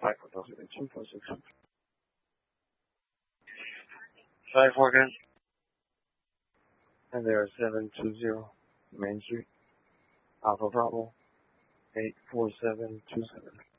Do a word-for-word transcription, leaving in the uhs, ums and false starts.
five four two seven two four six seven. Five four again. And there are seven two zero Main Street, Alpha Bravo, eight four seven two seven.